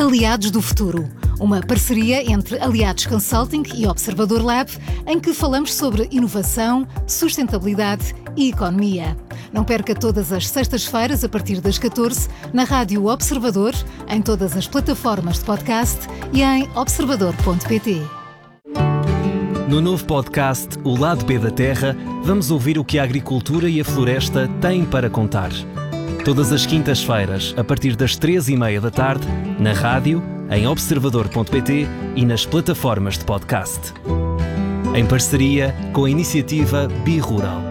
Aliados do Futuro, uma parceria entre Aliados Consulting e Observador Lab, em que falamos sobre inovação, sustentabilidade e economia. Não perca todas as sextas-feiras, a partir das 14, na Rádio Observador, em todas as plataformas de podcast e em observador.pt. No novo podcast O Lado B da Terra, vamos ouvir o que a agricultura e a floresta têm para contar. Todas as quintas-feiras, a partir das 3h30 da tarde, na rádio, em observador.pt e nas plataformas de podcast. Em parceria com a iniciativa Bi-Rural.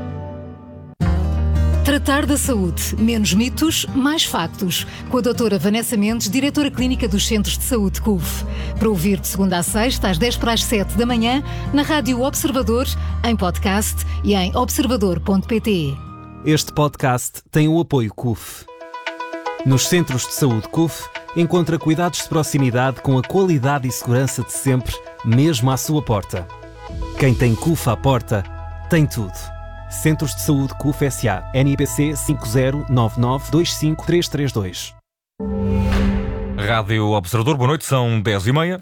Tratar da saúde. Menos mitos, mais factos. Com a doutora Vanessa Mendes, diretora clínica dos Centros de Saúde CUF. Para ouvir de segunda a sexta, às 10:07 da manhã, na Rádio Observador, em podcast e em observador.pt. Este podcast tem o apoio CUF. Nos Centros de Saúde CUF, encontra cuidados de proximidade com a qualidade e segurança de sempre, mesmo à sua porta. Quem tem CUF à porta, tem tudo. Centros de Saúde CUF S.A. NIPC 5099253332. Rádio Observador, boa noite, são 10h30.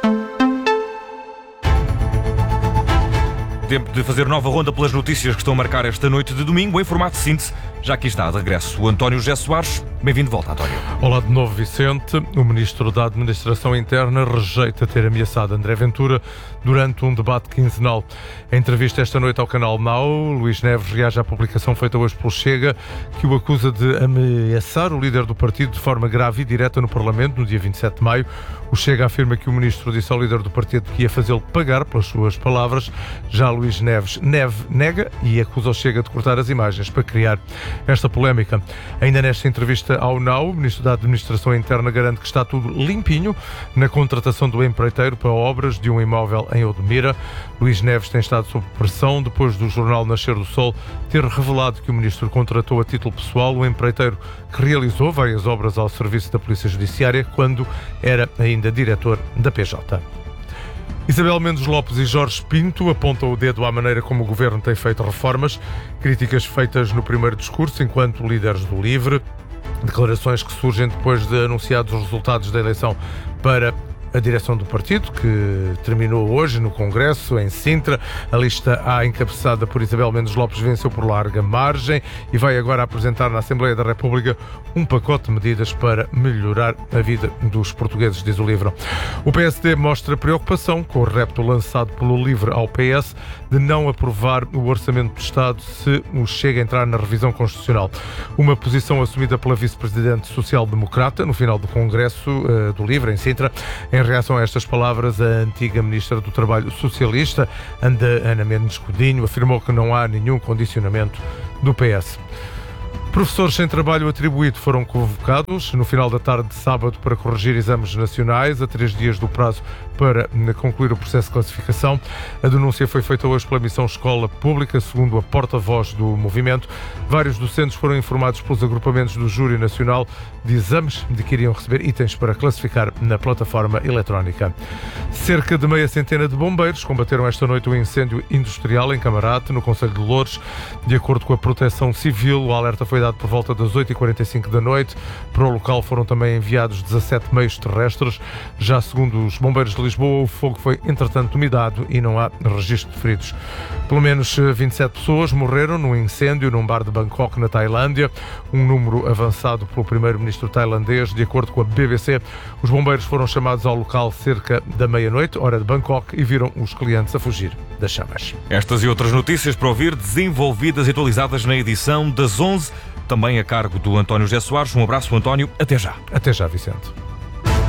Tempo de fazer nova ronda pelas notícias que estão a marcar esta noite de domingo, em formato de síntese. Já aqui está de regresso o António José Soares. Bem-vindo de volta, António. Olá de novo, Vicente. O Ministro da Administração Interna rejeita ter ameaçado André Ventura durante um debate quinzenal. Em entrevista esta noite ao canal Now, Luís Neves reage à publicação feita hoje pelo Chega, que o acusa de ameaçar o líder do partido de forma grave e direta no Parlamento, no dia 27 de maio. O Chega afirma que o Ministro disse ao líder do partido que ia fazê-lo pagar pelas suas palavras. Já Luís Neves nega e acusa o Chega de cortar as imagens para criar esta polémica. Ainda nesta entrevista ao Now, o Ministro da Administração Interna garante que está tudo limpinho na contratação do empreiteiro para obras de um imóvel em Odmira. Luís Neves tem estado sob pressão depois do jornal Nascer do Sol ter revelado que o Ministro contratou a título pessoal um empreiteiro que realizou várias obras ao serviço da Polícia Judiciária quando era ainda diretor da PJ. Isabel Mendes Lopes e Jorge Pinto apontam o dedo à maneira como o Governo tem feito reformas, críticas feitas no primeiro discurso enquanto líderes do LIVRE, declarações que surgem depois de anunciados os resultados da eleição para a direção do partido, que terminou hoje no Congresso, em Sintra. A lista A, encabeçada por Isabel Mendes Lopes, venceu por larga margem e vai agora apresentar na Assembleia da República um pacote de medidas para melhorar a vida dos portugueses, diz o LIVRE. O PSD mostra preocupação com o repto lançado pelo LIVRE ao PS de não aprovar o Orçamento do Estado se o Chega a entrar na revisão constitucional. Uma posição assumida pela vice-presidente social-democrata no final do Congresso do LIVRE, em Sintra. Em reação a estas palavras, a antiga Ministra do Trabalho socialista, Ana Mendes Godinho, afirmou que não há nenhum condicionamento do PS. Professores sem trabalho atribuído foram convocados no final da tarde de sábado para corrigir exames nacionais, a 3 dias do prazo para concluir o processo de classificação. A denúncia foi feita hoje pela Missão Escola Pública, segundo a porta-voz do movimento. Vários docentes foram informados pelos agrupamentos do Júri Nacional de exames de que iriam receber itens para classificar na plataforma eletrónica. Cerca de meia centena de bombeiros combateram esta noite um incêndio industrial em Camarate, no concelho de Loures. De acordo com a Proteção Civil, o alerta foi dado por volta das 8h45 da noite. Para o local foram também enviados 17 meios terrestres. Já segundo os bombeiros de Lisboa, o fogo foi entretanto dominado e não há registro de feridos. Pelo menos 27 pessoas morreram num incêndio num bar de Bangkok, na Tailândia, um número avançado pelo primeiro-ministro tailandês. De acordo com a BBC, os bombeiros foram chamados ao local cerca da meia-noite, hora de Bangkok, e viram os clientes a fugir das chamas. Estas e outras notícias para ouvir, desenvolvidas e atualizadas na edição das 11, também a cargo do António José Soares. Um abraço, António. Até já. Até já, Vicente.